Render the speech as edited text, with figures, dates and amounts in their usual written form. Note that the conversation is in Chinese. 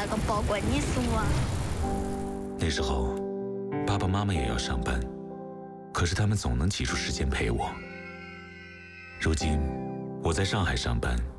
那个包管你送啊。 那时候，爸爸妈妈也要上班，可是他们总能挤出时间陪我。如今，我在上海上班，